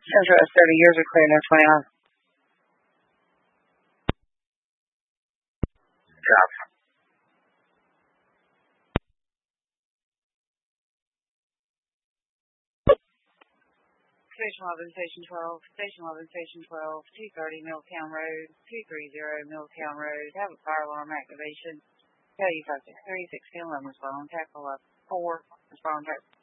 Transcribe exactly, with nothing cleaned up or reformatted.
Central S thirty, yours are clear, no twenty-nine. Drop. Station eleven, Station twelve, Station eleven, Station twelve, two thirty Milltown Road, two thirty Milltown Road. Have a fire alarm activation. Tell you five six three, six ten, eleven, respond, tackle up, four, respond,